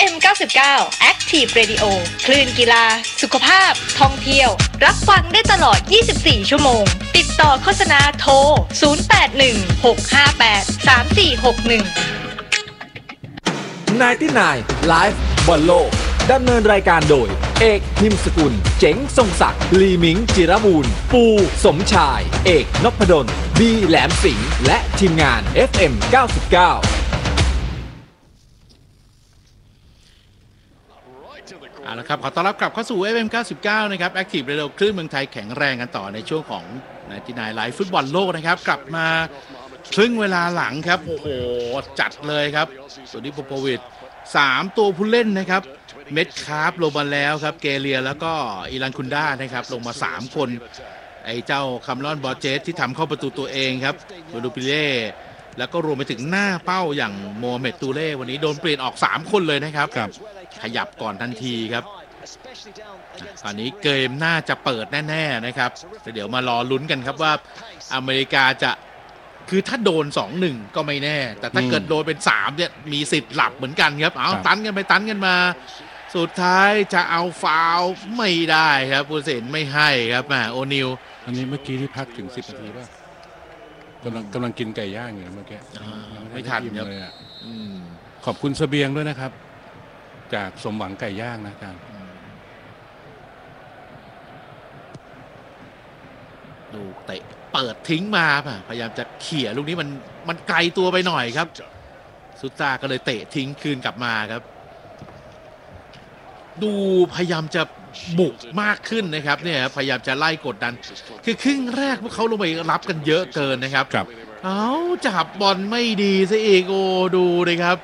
FM 99 Active Radio คลื่นกีฬาสุขภาพท่องเที่ยวรับฟังได้ตลอด24ชั่วโมงติดต่อโฆษณาโทร0816583461 99 Live บอลโลกดำเนินรายการโดยเอกพิมพ์สกุลเจ๋งทรงศักดิ์ลีมิงจิรบูรณ์ปูสมชายเอกนพดลบีแหลมสิงห์และทีมงาน FM 99 เอาละครับขอต้อนรับกลับเข้าสู่ FM 99 นะครับ Active Radio คลื่นเมืองไทยแข็งแรงกันต่อในช่วงของ99 Live ฟุตบอลโลกนะครับกลับมาครึ่งเวลาหลังครับโอ้โหจัดเลยครับส่วนนี้โปโปวิช3ตัวผู้เล่นนะครับเม็ดคาร์ฟลงมาแล้วครับเกเรียแล้วก็อิรันคุนด้านะครับลงมา3คนไอ้เจ้าคัมรอนบอร์เจสที่ทำเข้าประตูตัวเองครับโดดูปิเล่แล้วก็รวมไปถึงหน้าเป้าอย่างโมฮัมเหม็ดตูเล่วันนี้โดนเปลี่ยนออก3คนเลยนะครับขยับก่อนทันทีครับตอนนี้เกมน่าจะเปิดแน่ๆนะครับเดี๋ยวมารอลุ้นกันครับว่าอเมริกาจะคือถ้าโดน 2-1 ก็ไม่แน่แต่ถ้าเกิดโดนเป็น3เนี่ยมีสิทธิ์หลับเหมือนกันครับเอาตันกันไปตันกันมาสุดท้ายจะเอาฟาวล์ไม่ได้ครับผู้ตัดสินไม่ให้ครับโอนิลอันนี้เมื่อกี้ที่พักถึง10 นาทีป่ะกำลังกินไก่ย่างอยู่เมื่อกี้ไม่ทันครับเลยขอบคุณเสบียงด้วยนะครับจากสมหวังไก่ย่างนะอาจารย์ลูกเตะเปิดทิ้งมาพยายามจะเขี่ยลูกนี้มันไกลตัวไปหน่อยครับซุต้าก็เลยเตะทิ้งคืนกลับมาครับดูพยายามจะบุกมากขึ้นนะครับเนี่ยพยายามจะไล่กดดันคือครึ่งแรกพวกเขาลงไปรับกันเยอะเกินนะครับเอาจับบอลไม่ดีซะอีกโอ้ดูเลยครับ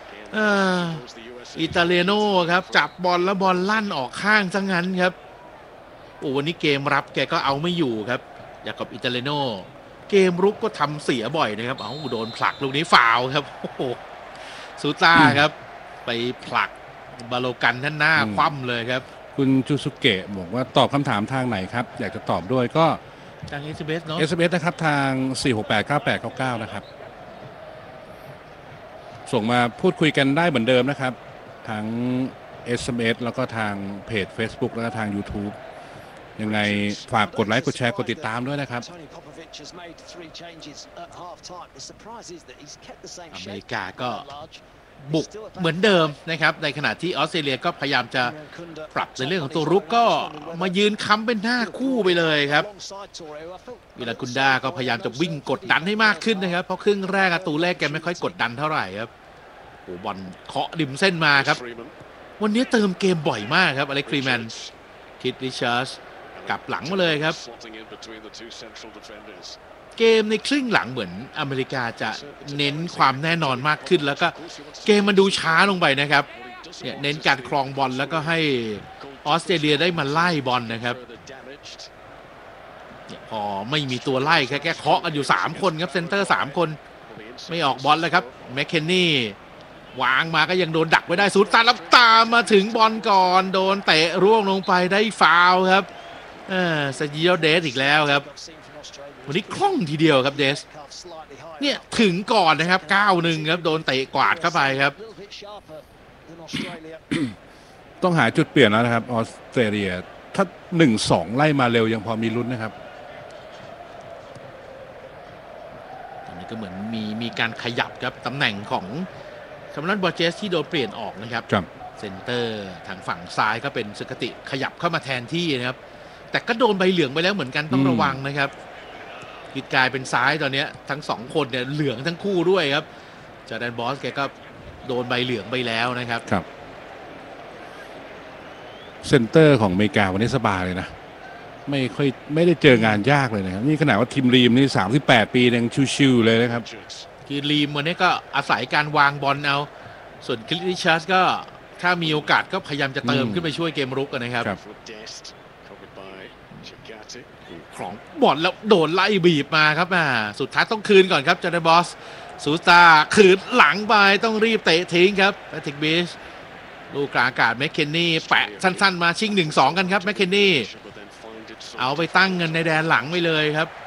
อิตาเลียโน่ครับจับบอลแล้วบอลลั่นออกข้างซะงั้นครับโอ้วันนี้เกมรับแกก็เอาไม่อยู่ครับอย่างกับอิตาเลียโน่เกมรุกก็ทำเสียบ่อยนะครับเอาโดนผลักลูกนี้ฟาวล์ครับโอ้โหซูต้าครับไปผลักบาโลกันท่านหน้าคว่ำเลยครับคุณจูสุเกะบอกว่าตอบคำถามทางไหนครับอยากจะตอบด้วยก็ทาง SMS เนาะ SMS นะครับทาง 4689899 นะครับส่งมาพูดคุยกันได้เหมือนเดิมนะครับทั้ง SMS แล้วก็ทางเพจ Facebook แล้วก็ทาง YouTube ยังไงฝากกดไลค์กดแชร์กดติดตามด้วยนะครับอเมริกาก็บุกเหมือนเดิมนะครับในขณะที่ออสเตรเลียก็พยายามจะปรับในเรื่องของตัวรุกก็มายืนค้ำเป็นหน้าคู่ไปเลยครับวิลากุนดาก็พยายามจะวิ่งกดดันให้มากขึ้นนะครับเพราะครึ่งแรกตูแรกแกไม่ค่อยกดดันเท่าไหร่ครับโอ้บอลเคาะริมเส้นมาครับวันนี้เติมเกมบ่อยมากครับอเล็กซ์ฟรีแมนคิดริชาร์ดกลับหลังมาเลยครับเกมในครึ่งหลังเหมือนอเมริกาจะเน้นความแน่นอนมากขึ้นแล้วก็เกมมันดูช้าลงไปนะครับเนี่ยเน้นการครองบอลแล้วก็ให้ออสเตรเลียได้มาไล่บอลนะครับพอไม่มีตัวไล่แค่เคาะกันอยู่3คนครับเซนเตอร์3คนไม่ออกบอลเลยครับแมคเคนนี่วางมาก็ยังโดนดักไว้ได้สุดตาลับตามมาถึงบอลก่อนโดนเตะร่วงลงไปได้ฟาวล์ครับซาจิโอเดสอีกแล้วครับวันนี้คล่องทีเดียวครับเดสเนี่ยถึงก่อนนะครับ 9-1 ครับโดนเตะกวาดเข้าไปครับต้องหาจุดเปลี่ยนแล้วนะครับออสเตรเลียถ้า 1-2 ไล่มาเร็วยังพอมีลุ้นนะครับตอนนี้ก็เหมือนมีการขยับครับตำแหน่งของคัมรอนบอร์เจสที่โดนเปลี่ยนออกนะครับเซนเตอร์ทางฝั่งซ้ายก็เป็นสึกติขยับเข้ามาแทนที่นะครับแต่ก็โดนใบเหลืองไปแล้วเหมือนกันต้องระวังนะครับกลายเป็นซ้ายตอนนี้ทั้ง2คนเนี่ยเหลืองทั้งคู่ด้วยครับจอร์แดนบอสแกก็โดนใบเหลืองไปแล้วนะครับเซนเตอร์ของอเมริกาวันนี้สบายเลยนะไม่ได้เจองานยากเลยนะครับนี่ขนาดว่าทีมรีมนี่38 ปียังชิวๆเลยนะครับคือรีมวันนี้ก็อาศัยการวางบอลเอาส่วนคริสริชาร์ดก็ถ้ามีโอกาสก็พยายามจะเติมขึ้นไปช่วยเกมรุกกันนะครับของบอลแล้วโดนไล่บีบมาครับสุดท้ายต้องคืนก่อนครับจอร์แดนบอสซูสตาคืนหลังไปต้องรีบเตะทิ้งครับแพทริกบิชลูกกลางอากาศแมคเคนนี่แปะสั้นๆมาชิง 1-2 กันครับแมคเคนนี่เอาไปตั้งเงินในแดนหลังไปเลยครับ